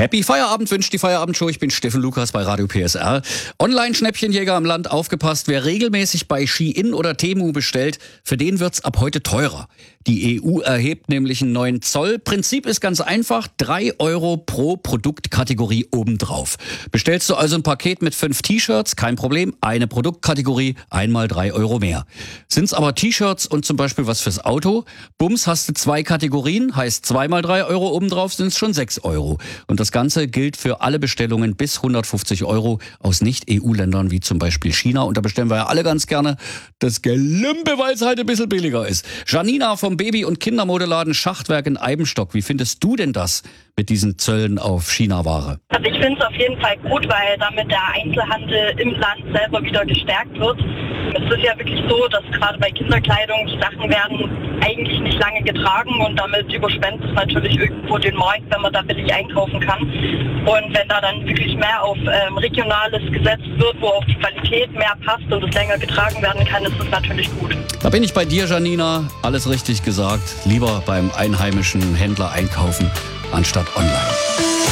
Happy Feierabend wünscht die Feierabendshow. Ich bin Steffen Lukas bei Radio PSR. Online-Schnäppchenjäger am Land, aufgepasst. Wer regelmäßig bei Shein oder Temu bestellt, für den wird's ab heute teurer. Die EU erhebt nämlich einen neuen Zoll. Prinzip ist ganz einfach, 3 Euro pro Produktkategorie obendrauf. Bestellst du also ein Paket mit 5 T-Shirts, kein Problem, eine Produktkategorie, einmal 3 Euro mehr. Sind's aber T-Shirts und zum Beispiel was fürs Auto, bums, hast du 2 Kategorien, heißt 2 mal 3 Euro obendrauf, sind's schon 6 Euro. Und das Ganze gilt für alle Bestellungen bis 150 Euro aus Nicht-EU-Ländern wie zum Beispiel China. Und da bestellen wir ja alle ganz gerne das Gelümpe, weil es halt ein bisschen billiger ist. Janina vom Baby- und Kindermodeladen Schachtwerk in Eibenstock. Wie findest du denn das mit diesen Zöllen auf China-Ware? Also ich finde es auf jeden Fall gut, weil damit der Einzelhandel im Land selber wieder gestärkt wird. Es ist ja wirklich so, dass gerade bei Kinderkleidung die Sachen werden eigentlich nicht lange getragen und damit überschwemmt es natürlich irgendwo den Markt, wenn man da billig einkaufen kann. Und wenn da dann wirklich mehr auf Regionales gesetzt wird, wo auch die Qualität mehr passt und es länger getragen werden kann, ist das natürlich gut. Da bin ich bei dir, Janina. Alles richtig gesagt. Lieber beim einheimischen Händler einkaufen, anstatt online.